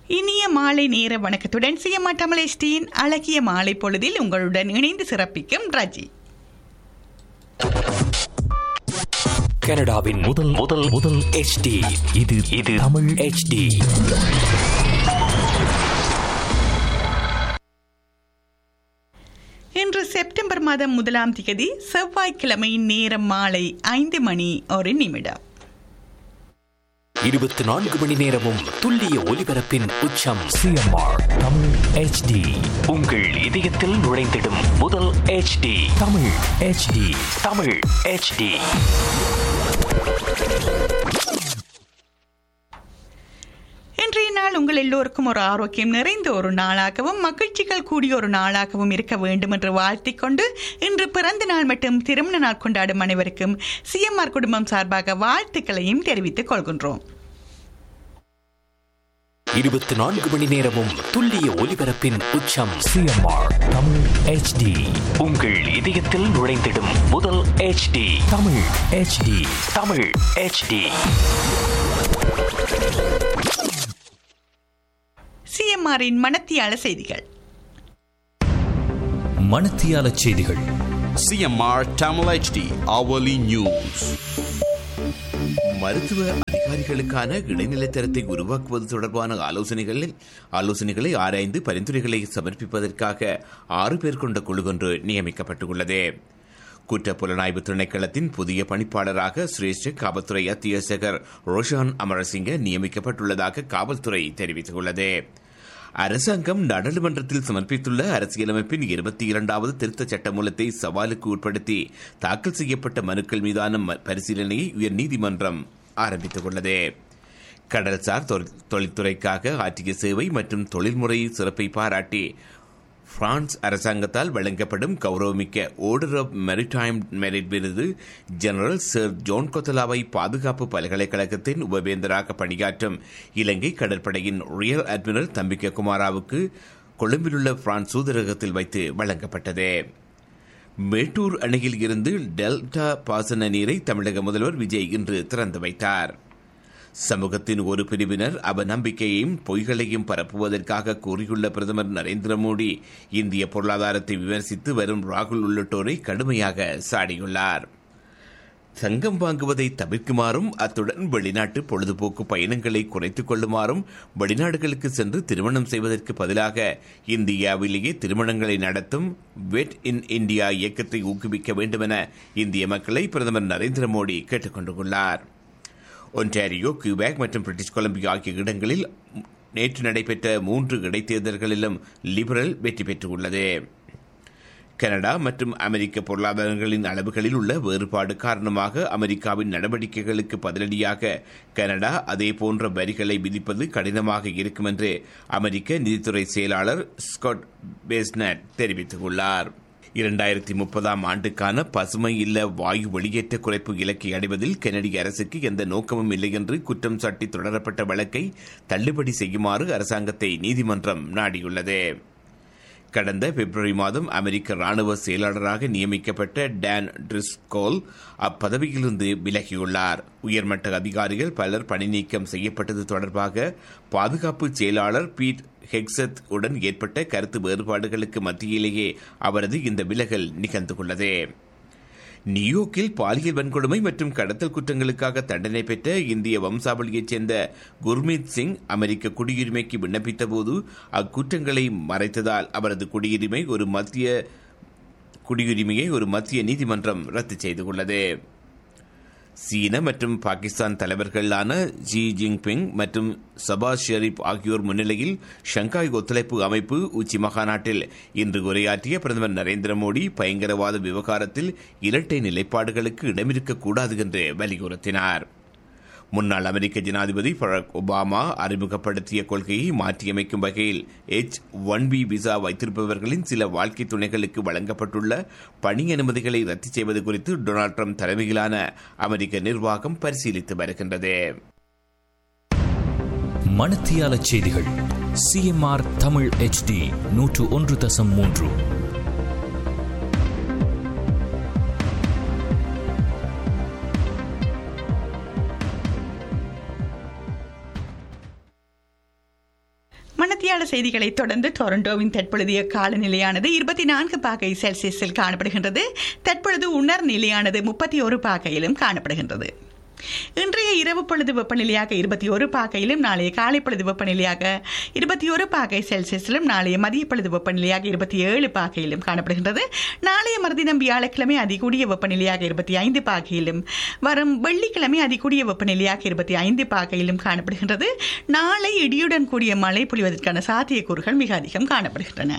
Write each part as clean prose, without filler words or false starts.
இனிய மாலை நேர வணக்கத்துடன் சிஎம்ஆர் தமிழ் HDயின் அழகிய மாலை பொழுதில் உங்களுடன் இணைந்து சிறப்பிக்கும் ரஜி. கனடாவின் முதல் முதல் முதல் HD இது தமிழ் HD. இன்று செப்டம்பர் மாதம் 1ஆம் தேதி செவ்வாய்க்கிழமை, நேரம் மாலை 5:01. 24 மணி நேரமும் துல்லிய ஒலிபரப்பின் உச்சம் சிஎம்ஆர் தமிழ் HD. உங்கள் இதயத்தில் நுழைந்திடும் முதல் HD Tamil HD. Tamil HD. இன்றைய நாள் உங்கள் எல்லோருக்கும் ஒரு ஆரோக்கியம் நிறைந்த ஒரு நாளாகவும் மகிழ்ச்சிகள் கூடிய ஒரு நாளாகவும் இருக்க வேண்டும் என்று வாழ்த்திக் கொண்டு, இன்று பிறந்த நாள் மற்றும் திருமண நாள் கொண்டாடும் அனைவருக்கும் சிஎம்ஆர் குடும்பம் சார்பாக வாழ்த்துக்களையும் தெரிவித்துக் கொள்கின்றோம். 24 மணி நேரமும் துல்லிய ஒலிபரப்பின் உச்சம் சிஎம்ஆர் தமிழ் HD. உங்கள் இதயத்தில் நுழைந்திடும் முதல் HD Tamil HD. Tamil HD. சிஎம்ஆரின் மணத்தியால செய்திகள். மணத்தியால செய்திகள். CMR Tamil HD hourly news. மருத்துவ அதிகாரிகளுக்கான இடைநிலை தரத்தை உருவாக்குவது தொடர்பான ஆலோசனைகளை ஆராய்ந்து பரிந்துரைகளை சமர்ப்பிப்பதற்காக 6 பேர் கொண்ட குழு ஒன்று நியமிக்கப்பட்டுள்ளது. குற்ற புலனாய்வு திணைக்களத்தின் புதிய பணிப்பாளராக சிரேஷ்ட காவல்துறை அத்தியட்சகர் ரோஷான் அமரசிங்க நியமிக்கப்பட்டுள்ளதாக காவல்துறை தெரிவித்துள்ளது. அரசாங்கம் நாடாளுமன்றத்தில் சமர்ப்பித்துள்ள அரசியலமைப்பின் 22வது திருத்த சட்டமூலத்தை சவாலுக்கு உட்படுத்தி தாக்கல் செய்யப்பட்ட மனுக்கள் மீதான பரிசீலனையை உயர்நீதிமன்றம் ஆரம்பித்துள்ளது. கடல்சார் தொழில்துறைக்காக ஆற்றிய சேவை மற்றும் தொழில்முறை சிறப்பை பாராட்டி பிரான்ஸ் அரசாங்கத்தால் வழங்கப்படும் கௌரவமிக்க ஆர்டர் ஆஃப் மெரிடைம் மெரிட் விருது ஜெனரல் சர் ஜோன் கொத்தலாவை பாதுகாப்பு பல்கலைக்கழகத்தின் உபவேந்தராக பணியாற்றும் இலங்கை கடற்படையின் ரியர் அட்மிரல் தம்பிக்க குமாராவுக்கு கொழும்பிலுள்ள பிரான்ஸ் தூதரகத்தில் வைத்து வழங்கப்பட்டது. மேட்டூர் அணையில் இருந்து டெல்டா பாசன நீரை தமிழக முதல்வர் விஜய் இன்று திறந்து வைத்தார். சமூகத்தின் ஒரு பிரிவினர் அவநம்பிக்கையையும் பொய்களையும் பரப்புவதற்காக கூறியுள்ள பிரதமர் நரேந்திர மோடி இந்திய பொருளாதாரத்தை விமர்சித்து வரும் ராகுல் உள்ளிட்டோரை கடுமையாக சாடியுள்ளார். தங்கம் வாங்குவதை தவிர்க்குமாறும் அத்துடன் வெளிநாட்டு பொழுதுபோக்கு பயணங்களை குறைத்துக் கொள்ளுமாறும் வெளிநாடுகளுக்கு சென்று திருமணம் செய்வதற்கு பதிலாக இந்தியாவிலேயே திருமணங்களை நடத்தும் வெட் இன் இந்தியா இயக்கத்தை ஊக்குவிக்க வேண்டுமென இந்திய மக்களை பிரதமர் நரேந்திர மோடி கேட்டுக் கொண்டுள்ளார். ஒன்டாரியோ, கியூபேக் மற்றும் பிரிட்டிஷ் கொலம்பியா ஆகிய இடங்களில் நேற்று நடைபெற்ற 3 இடைத்தேர்தல்களிலும் லிபரல் வெற்றி பெற்றுள்ளது. கனடா மற்றும் அமெரிக்க பொருளாதாரங்களின் அளவுகளில் உள்ள வேறுபாடு காரணமாக அமெரிக்காவின் நடவடிக்கைகளுக்கு பதிலடியாக கனடா அதே போன்ற வரிகளை விதிப்பது கடினமாக இருக்கும் என்று அமெரிக்க நிதித்துறை செயலாளர் ஸ்காட் பேஸ்னட் தெரிவித்துள்ளார். 2030ஆம் ஆண்டுக்கான பசுமை இல்ல வாயு வெளியேற்ற குறைப்பு இலக்கை அடைவதில் கனடிய அரசுக்கு எந்த நோக்கமும் இல்லை என்று குற்றம் சாட்டி தொடரப்பட்ட வழக்கை தள்ளுபடி செய்யுமாறு அரசாங்கத்தை நீதிமன்றம் நாடியுள்ளது. கடந்த பிப்ரவரி மாதம் அமெரிக்க ராணுவ செயலாளராக நியமிக்கப்பட்ட டான் ட்ரிஸ்கோல் அப்பதவியிலிருந்து விலகியுள்ளார். உயர்மட்ட அதிகாரிகள் பலர் பணி நீக்கம் செய்யப்பட்டது தொடர்பாக பாதுகாப்பு செயலாளர் பீட் ஹெக்ஸத் உடன் ஏற்பட்ட கருத்து வேறுபாடுகளுக்கு மத்தியிலேயே அவரது இந்த விலகல் நிகழ்ந்துள்ளது. நியூயோர்க்கில் பாலியல் வன்கொடுமை மற்றும் கடத்தல் குற்றங்களுக்காக தண்டனை பெற்ற இந்திய வம்சாவளியைச் சேர்ந்த குர்மீத் சிங் அமெரிக்க குடியுரிமைக்கு விண்ணப்பித்த போது அக்குற்றங்களை மறைத்ததால் அவரது குடியுரிமையை ஒரு மத்திய நீதிமன்றம் ரத்து செய்துள்ளது. சீன மற்றும் பாகிஸ்தான் தலைவர்களான ஜி ஜின்பிங் மற்றும் சபாஸ் ஷெரீப் ஆகியோர் முன்னிலையில் ஷங்காய் ஒத்துழைப்பு அமைப்பு உச்சி மகாநாட்டில் இன்று உரையாற்றிய பிரதமர் நரேந்திர மோடி பயங்கரவாத விவகாரத்தில் இரட்டை நிலைப்பாடுகளுக்கு இடமிருக்கக்கூடாது என்று வலியுறுத்தினார். முன்னாள் அமெரிக்க ஜனாதிபதி பராக் ஒபாமா அறிமுகப்படுத்திய கொள்கையை மாற்றியமைக்கும் வகையில் H-1B விசா வைத்திருப்பவர்களின் சில வாழ்க்கை துணைகளுக்கு வழங்கப்பட்டுள்ள பணி அனுமதிகளை ரத்து செய்வது குறித்து டொனால்ட் ட்ரம்ப் தலைமையிலான அமெரிக்க நிர்வாகம் பரிசீலித்து வருகின்றது. மணத்தியால செய்திகள். CMR Tamil HD 101.3. மணித்தியால செய்திகளை தொடர்ந்து டொரண்டோவின் தற்பொழுதைய காலநிலையானது 24 பாகை செல்சியஸில் காணப்படுகின்றது. தற்பொழுது உணர் நிலையானது 31 பாகையிலும் காணப்படுகின்றது. இன்றைய இரவு பொழுது வெப்பநிலையாக 21 பாகையிலும், நாளைய காலை பொழுது வெப்பநிலையாக 21 பாகை செல்சியஸிலும், நாளைய மதிய பொழுது வெப்பநிலையாக 27 பாகையிலும் காணப்படுகின்றது. நாளைய மறுதினம் வியாழக்கிழமை அதிகூடிய வெப்பநிலையாக 25 பாகையிலும், வரும் வெள்ளிக்கிழமை அதிகூடிய வெப்பநிலையாக 25 பாகையிலும் காணப்படுகின்றது. நாளை இடியுடன் கூடிய மழை பொழிவதற்கான சாத்தியக்கூறுகள் மிக அதிகம் காணப்படுகின்றன.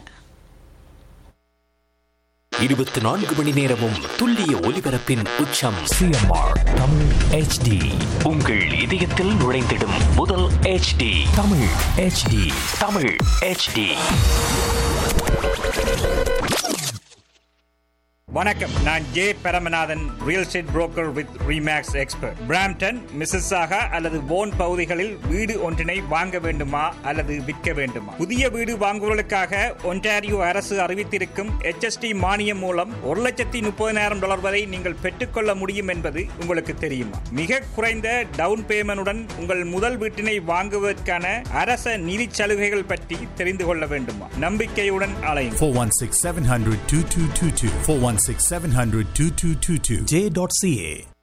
24 மணி நேரமும் துல்லிய ஒலிபரப்பின் உச்சம் சிஎம்ஆர் தமிழ் HD. உங்கள் இதயத்தில் நுழைந்திடும் முதல் HD Tamil HD. Tamil HD. வணக்கம், நான் J Paramanathan, real estate broker with remakes expert. Brampton, Mississauga அல்லது போன் பகுதிகளில் வீடு ஒன்றினை வாங்க வேண்டுமா அல்லது விற்க வேண்டுமா? புதிய வீடு வாங்குவதற்காக ஒன்டாரியோ அரசு அறிவித்திருக்கும் HST மானியம் மூலம் $130,000 வரை நீங்கள் பெற்றுக்கொள்ள முடியும் என்பது உங்களுக்கு தெரியுமா? மிக குறைந்த டவுன் பேமெண்டுடன் உங்கள் முதல் வீட்டினை வாங்குவதற்கான அரச நிதி சலுகைகள் பற்றி தெரிந்து கொள்ள வேண்டுமா? நம்பிக்கையுடன் அலையுங்கள். 416-700-2222 416-700-2222 J.ca